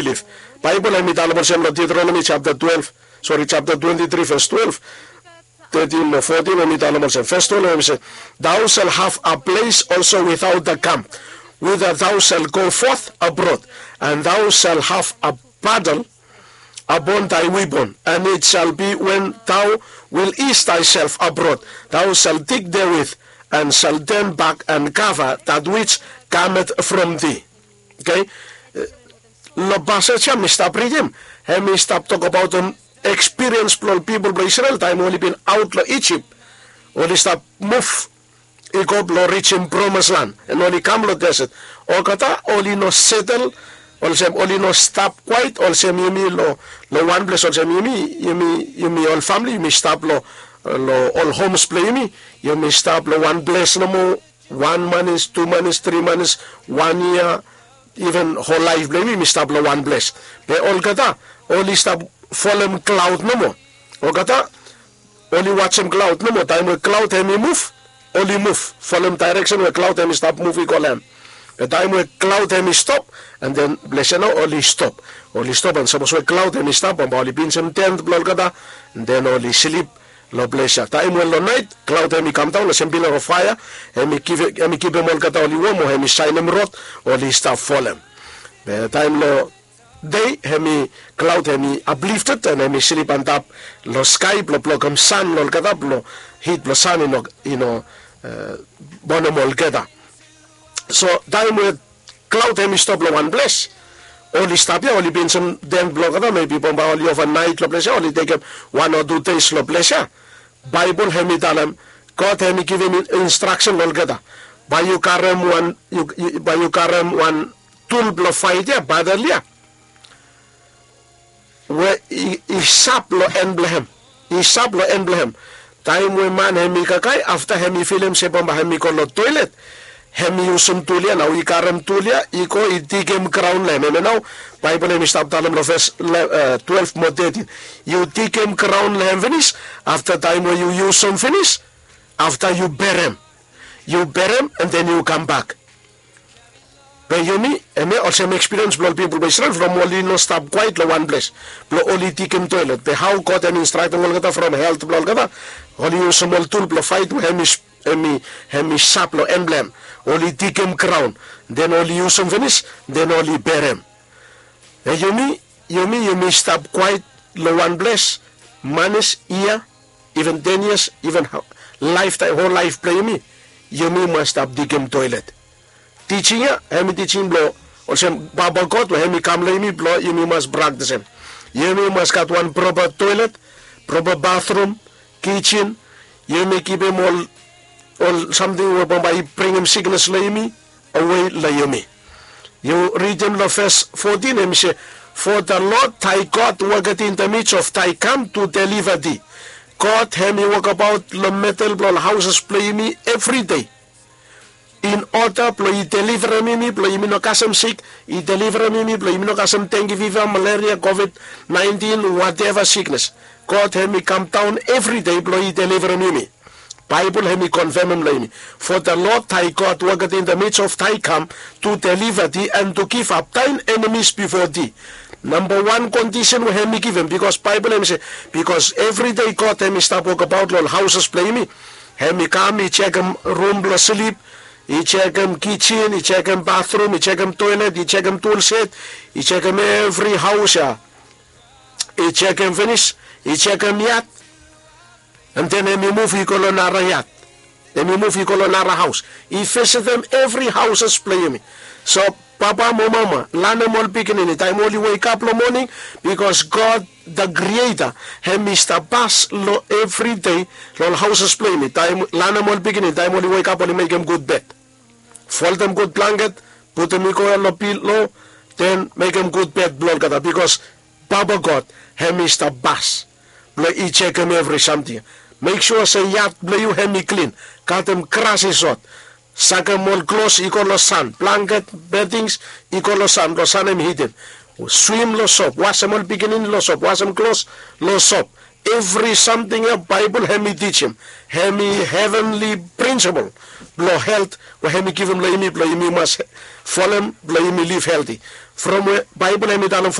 live. Bible hemi talabol sem Deuteronomy chapter 23 verse 12. 13 or 14 hemi talabol sem. Verse 12 hemi say, thou shalt have a place also without the camp, whither thou shalt go forth abroad, and thou shalt have a paddle upon thy weapon, and it shall be when thou wilt ease thyself abroad, thou shalt dig therewith, and shalt turn back and cover that which cometh from thee. Okay? Lo passage we stop reading. We stop talk about an experience people of Israel time only been out of Egypt. Only stop move ikop lo reach in promised land. And only come lo desert. O kata only no settle. Also only no stop quite. Also yumi lo one place. Also yumi all family. Yumi stop lo all homes play yumi. Yumi stop lo one place no more. 1 month, 2 months, 3 months, 1 year, even whole life play yumi stop lo one place. But all kata only stop follow cloud no more. O kata only watch him cloud no more. Time with cloud hemi move. Only move. Follow direction where cloud hemi stop moving call him. The time where cloud hemi stop and then bless no only stop. Only stop and suppose where cloud hemi stop and only pin some tent blow kata and then only sleep lo bless. Time when lo night cloud hemi come down, some pillar of fire, hemi keep him all kata only warm or hemi shine him rot, only stop follow. The time lo day hemi cloud hemi uplifted and hemi sleep on top lo sky lo plokam sun lo kata lo heat lo sun bono mol kata. So time with cloud hemi stop lo one place. Only stop ya only been some then block kata maybe bomba only overnight lo place only take 1 or 2 days lo place. Bible hemi talam God hemi give him instruction lo kata. By you karem one tool lo fight ya badal ya. Where isap lo emblem. Isap lo emblem. Time we man hemi kakai after hemi film se bomba hemi ko lo toilet. Hemi usum tulia now ikarem tulia iko itigem crown le me now Bible hemi stop talam lo verse 12 mo 13. You tigem crown le finish after time when you use some finish after you bury him. You bury him and then you come back. But you me also experience blood people by Israel from only no stop quite lo one place. Blow only tikem toilet. The how got an instruction from health blood kata. Only use small tool blow fight hemi sap lo emblem. Only tikem crown. Then only use some finish. Then only bear him. You me stop quite lo one place. Months, year, even 10 years, even lifetime, whole life play me. You me must stop tikem toilet. Teaching ya, hemi teaching blow. Also, Baba God, hemi come lay me blow, you must practice him. You must got one proper toilet, proper bathroom, kitchen. You may keep him all something where Baba bring him sickness lay me, away lay me. You read him the verse 14, him say, for the Lord thy God worketh in the midst of thy camp to deliver thee. God hemi walk about the metal blow houses play me every day. In order plo I deliver me plo I no kasam sick I deliver me plo I no kasam dengue fever malaria COVID-19 whatever sickness God have me come down every day plo I deliver me Bible have me confirm him for the Lord thy God worketh in the midst of thy camp to deliver thee and to give up thine enemies before thee. Number one condition we have me given because Bible have me say because every day God have me stop walk about all houses play me have me come he check him room blow sleep. He check him kitchen, he check him bathroom, he check him toilet, he check him tool set, he check him every house. He check him finish, he check him yacht. And then he move he colonara yacht. Then he move he colonara house. He visit them every houses play me. So Papa, Mama, land them all beginning. Time only wake up in the morning because God, the Creator, have Mr. Bass lo every day. All houses play me. Time land them all beginning. Time only wake up and make them good bed. Fold them good blanket. Put them in the pillow. Then make them good bed. Because Papa God have Mr. Bass. He check him every something. Make sure say yacht play you have me clean. Cut them crashes out. Saka mol clothes equal lo sun. Blanket, beddings equal lo sun. Lo sun em hidden. Swim lo soap. Wash them all beginning lo soap. Wash them clothes lo soap. Every something a Bible have me teach him. Have me heavenly principle. Lo health. Have me give him lo imi must follow him. Lo imi live healthy. From Bible have me done